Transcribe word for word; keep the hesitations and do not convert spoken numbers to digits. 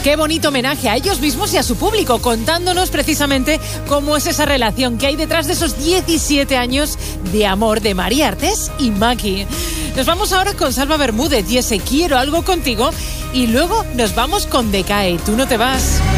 Qué bonito homenaje a ellos mismos y a su público, contándonos precisamente cómo es esa relación que hay detrás de esos diecisiete años de amor de María Artés y Maki. Nos vamos ahora con Salva Bermúdez y ese Quiero algo contigo, y luego nos vamos con Decae, Tú no te vas.